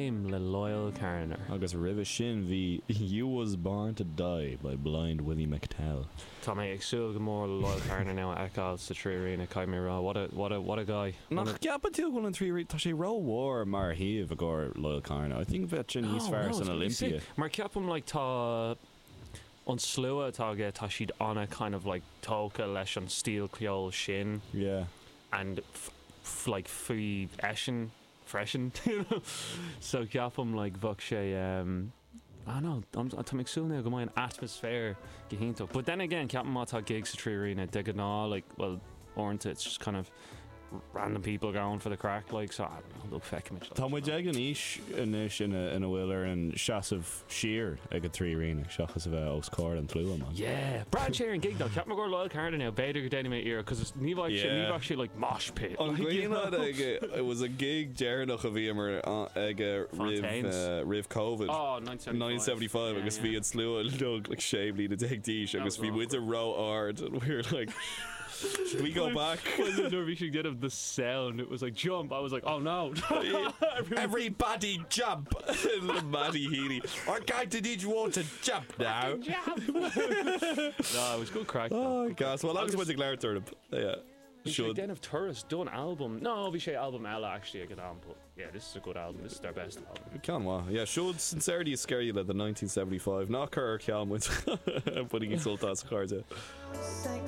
game le Loyal Carner. Agus ribh sin bhí You Was Born to Die by Blind Willie McTell. Tá mé agsúil go mór le Loyal Carner now eáil sa tríréna caiimrá. What a guy. Nach ceapan tú go an trí tá sé róhór mar híomh a ggur Loyal Carner. I think bheit sin níos fearr san Olympia. Mar ceapam like tá an slua táge tá siad anna kind of like tóca leis an steel cleol sin. Yeah. And like fui freshen, you know. So ceapam like bhog sé I know, I'm agsúil now go maiid an atmosphere gehínta. But then again, ceapam má tá gigs sa tríréna de gná like well ornta it's just kind of random people going for the crack like so I don't know look feck me Tá muid ag an ish in a bhfuilar an seasamh sheer ag a tríréna seachas a bheith os cór an tlúa man. Yeah, Brad Shear and gig though ceap me go Loyal Carner now beidir go déine mé ear because ní actually like mosh pit an it was a gig dearnach a bhí mar ag Riv COVID 1975 agus bhí an slúa lug like shamefully to take dish agus bhí with a row art and we were like should we go back? When the Norwegian did of the sound, it was like jump. I was like, oh no! Everybody jump! Matty Healy, our guy, did you want to jump now? No, it was good crack. Oh gosh, well, I was with the Glare Turnip. Yeah. Should then have Tourist done album? No, we say album Ella actually a good album, but yeah, this is a good album. This is their best album. Can yeah. Should Sincerity Scare You like the 1975? Not Kerr Calm with putting his sultan's cards out.